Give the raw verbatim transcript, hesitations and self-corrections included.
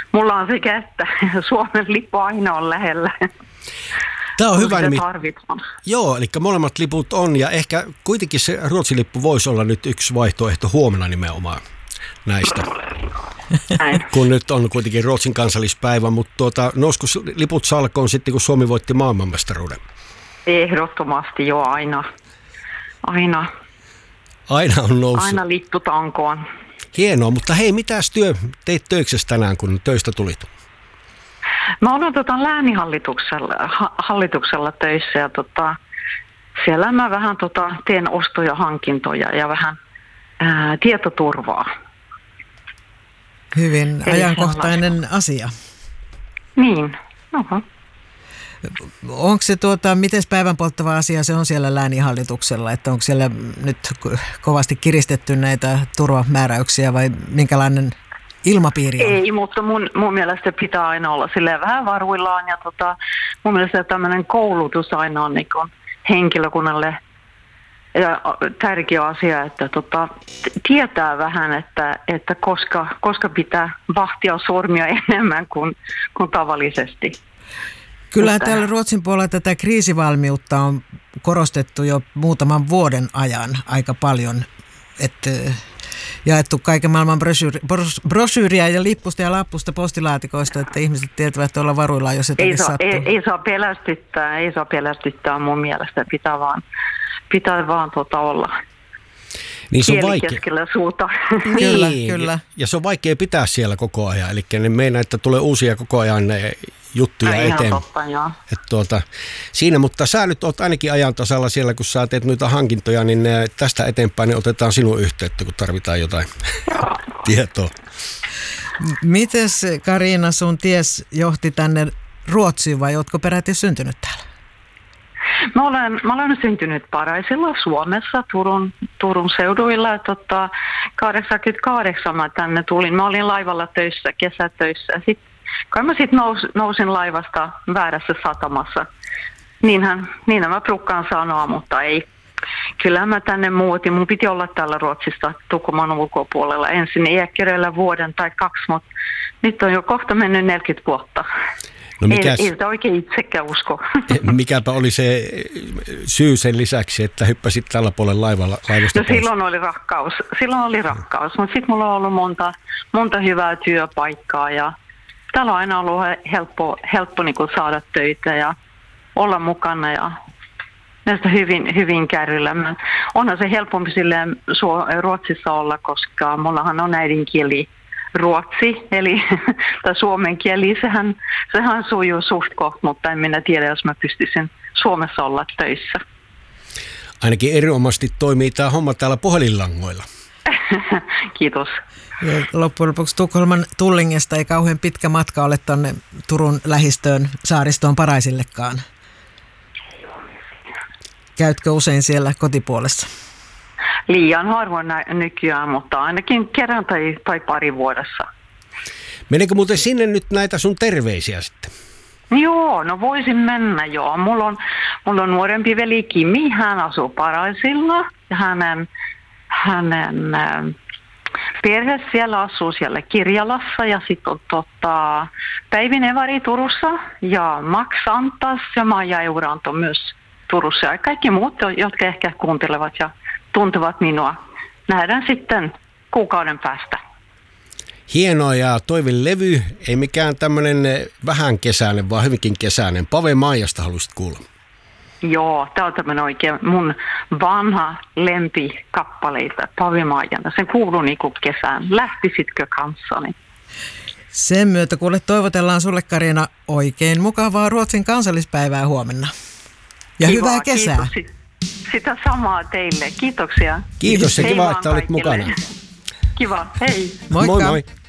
mulla on sekä että Suomen lippu aina on lähellä. Tämä on hyvä nimi. Tarvitaan. Joo, eli molemmat liput on ja ehkä kuitenkin se Ruotsin lippu voisi olla nyt yksi vaihtoehto huomenna nimenomaan näistä. Näin. Kun nyt on kuitenkin Ruotsin kansallispäivä, mutta tuota, nousko liput salkoon sitten, kun Suomi voitti maailmanmestaruuden? Ehdottomasti jo aina. Aina. Aina on noussut. Aina lippu tankoon. Hienoa, mutta hei, mitäs työ teit töiksessä tänään, kun töistä tulit? Mä olen tota, läänihallituksella ha, hallituksella töissä ja tota, siellä mä vähän tota, teen ostoja, hankintoja ja vähän ää, tietoturvaa. Hyvin Eli ajankohtainen sellaista. asia. Niin, oho. Onko se tuota, miten päivän polttava asia se on siellä lääninhallituksella, että onko siellä nyt kovasti kiristetty näitä turvamääräyksiä vai minkälainen ilmapiiri on? Ei, mutta mun, mun mielestä pitää aina olla silleen vähän varuillaan ja tota, mun mielestä tämmöinen koulutus aina on niin kuin henkilökunnalle ja tärkeä asia, että tota, tietää vähän, että, että koska, koska pitää vahtia sormia enemmän kuin, kuin tavallisesti. Kyllähän Että täällä Ruotsin puolella tätä kriisivalmiutta on korostettu jo muutaman vuoden ajan aika paljon, että jaettu kaiken maailman brosyyri, brosyyriä ja lippusta ja lappusta postilaatikoista, että ihmiset tietävät olla varuillaan, jos jotakin ei saa, sattuu. ei, ei saa pelästyttää, ei saa pelästyttää mun mielestä, pitää vaan, pitää vaan tota olla. Niin se on kieli vaikea. keskellä suuta. Kyllä, Niin, kyllä. Ja se on vaikea pitää siellä koko ajan, eli ne meinaa, että tulee uusia koko ajan ne juttuja Ihan eteen. totta, joo. Et tuota, siinä, mutta sä nyt oot ainakin ajan tasalla siellä, kun sä teet noita hankintoja, niin tästä eteenpäin niin otetaan sinun yhteyttä, kun tarvitaan jotain tietoa. Mites Carina sun ties johti tänne Ruotsiin vai ootko peräti syntynyt täällä? Mä olen, mä olen syntynyt Paraisilla Suomessa, Turun, Turun seuduilla. Tota, kahdeksankymmentäkahdeksan mä tänne tulin. Mä olin laivalla töissä, kesätöissä. Sitten, kai mä sitten nous, nousin laivasta väärässä satamassa. Niinhän, niinhän mä prukkaan sanoa, mutta ei. Kyllä mä tänne muutin. Mun piti olla täällä Ruotsissa Tukholman ulkopuolella ensin iäkkäreillä vuoden tai kaksi, mutta nyt on jo kohta mennyt neljäkymmentä vuotta. No mikäs, ei, ei sitä oikein itsekään usko. Mikäpä oli se syy sen lisäksi, että hyppäsit tällä puolella laivalla, laivasta no, pois? silloin oli rakkaus, silloin oli rakkaus, mutta sitten mulla on ollut monta, monta hyvää työpaikkaa ja täällä on aina ollut helppo, helppo niin kuin saada töitä ja olla mukana ja näistä hyvin, hyvin kärryllä. Onhan se helpompi silleen Ruotsissa olla, koska mullahan on äidinkieli ruotsi, eli tai suomen kieli, sehän, sehän sujuu suht koht, mutta en minä tiedä, jos mä pystyisin Suomessa olla töissä. Ainakin erinomaisesti toimii tämä homma täällä puhelinlangoilla. Kiitos. Ja loppujen lopuksi Tukholman Tullingesta ei kauhean pitkä matka ole tuonne Turun lähistöön saaristoon Paraisillekaan. Käytkö usein siellä kotipuolessa? Liian harvoin nykyään, mutta ainakin kerran tai, tai pari vuodessa. Meneekö muuten sinne nyt näitä sun terveisiä sitten? Joo, no voisin mennä joo. Mulla on, mulla on nuorempi veli Kimi, hän asuu Paraisilla ja hänen, hänen äh, perhe siellä asuu siellä Kirjalassa ja sitten on tota, Päivin Evari Turussa ja Max Antas ja Maija Euranto myös Turussa ja kaikki muut, jotka ehkä kuuntelevat ja tuntevat minua. Nähdään sitten kuukauden päästä. Hienoa ja Toivin levy, ei mikään tämmöinen vähän kesäinen, vaan hyvinkin kesäinen. Pave Maijasta haluaisit kuulla. Joo, tämä on tämmöinen oikein mun vanha lempikappaleita, Pave Maijana. Sen kuuluu niinku kesään. Lähtisitkö kanssani? Sen myötä kuule toivotellaan sulle Carina oikein mukavaa Ruotsin kansallispäivää huomenna. Ja Kiva, hyvää kesää. Kiitos. Sitä samaa teille. Kiitoksia. Kiitos ja Hei kiva, vaan että olit kaikille. mukana. Kiva, hei. Moikka. Moi moi.